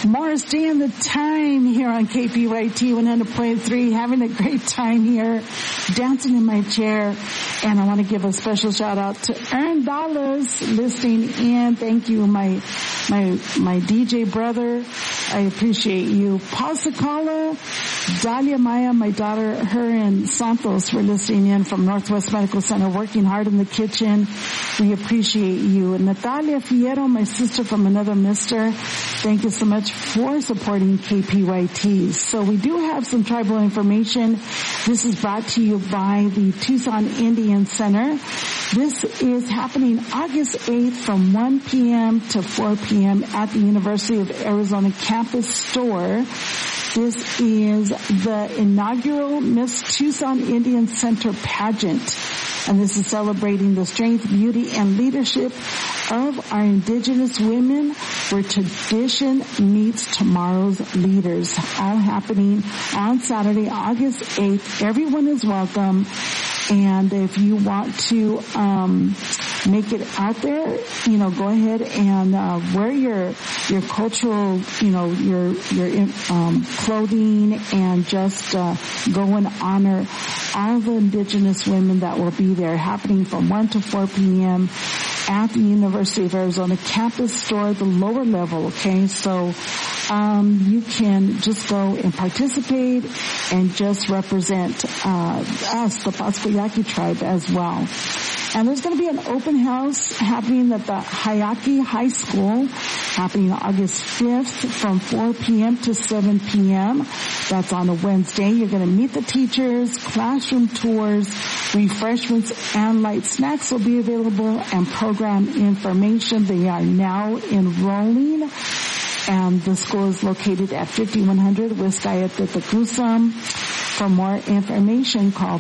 Morris Day and the Time here on KPYT 100.3. Having a great time here, dancing in my chair. And I want to give a special shout out to Aaron Dallas listening in. Thank you, my DJ brother. I appreciate you. Paul Sakala, Dalia Maya, my daughter, her and Santos were listening in from Northwest Medical Center, working hard in the kitchen. We appreciate you. And Natalia Fierro, my sister from another mister, thank you so much for supporting KPYT. So we do have some tribal information. This is brought to you by the Tucson Indian Center. This is happening August 8th from 1 p.m. to 4 p.m. at the University of Arizona campus store. This is the inaugural Miss Tucson Indian Center pageant. And this is celebrating the strength, beauty, and leadership of our indigenous women, where tradition meets tomorrow's leaders. All happening on Saturday, August 8th. Everyone is welcome. And if you want to make it out there, go ahead and wear your cultural, your clothing, and just go and honor all the indigenous women that will be there, happening from 1 to 4 p.m. at the University of Arizona campus store, the lower level, okay? So you can just go and participate and just represent us, the Pascua-Yaqui tribe, as well. And there's going to be an open house happening at the Hayaki High School, happening August 5th from 4 p.m. to 7 p.m. That's on a Wednesday. You're going to meet the teachers, classroom tours, refreshments, and light snacks will be available, and program information. They are now enrolling. And the school is located at 5100 West Ayatthaya. For more information, call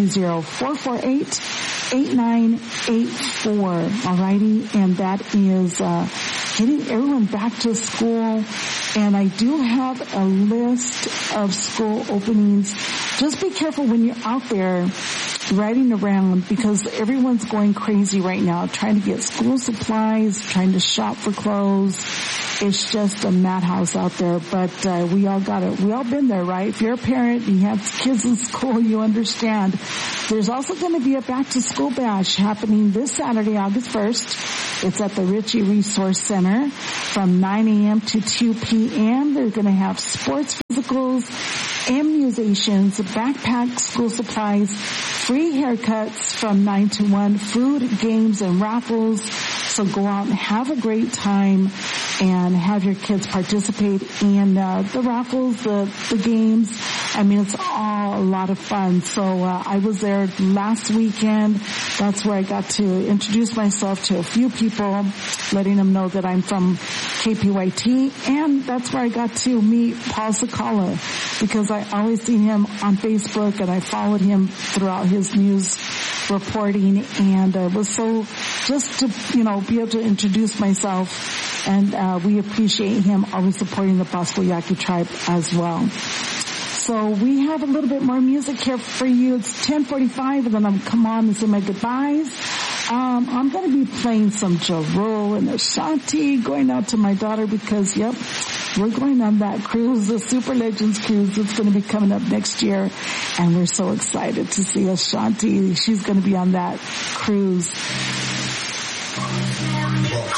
520-448-8984. Alrighty, and that is getting everyone back to school. And I do have a list of school openings. Just be careful when you're out there riding around, because everyone's going crazy right now, trying to get school supplies, trying to shop for clothes. It's just a madhouse out there, but we all got it. We all been there, right? If you're a parent and you have kids in school, you understand. There's also going to be a back-to-school bash happening this Saturday, August 1st. It's at the Ritchie Resource Center from 9 a.m. to 2 p.m. They're going to have sports physicals, immunizations, backpack school supplies, free haircuts from 9 to 1, food, games, and raffles. So go out and have a great time and have your kids participate in the raffles, the games. I mean, it's all a lot of fun. So I was there last weekend. That's where I got to introduce myself to a few people, letting them know that I'm from KPYT. And that's where I got to meet Paul Sakala, because I always see him on Facebook and I followed him throughout his news reporting, and it was so just to, be able to introduce myself. And we appreciate him always supporting the Pascua-Yaqui tribe as well. So we have a little bit more music here for you. It's 10:45, and then I'm come on and say my goodbyes. I'm going to be playing some Jarrell and Ashanti, going out to my daughter, because, we're going on that cruise, the Super Legends cruise. It's going to be coming up next year, and we're so excited to see Ashanti. She's going to be on that cruise.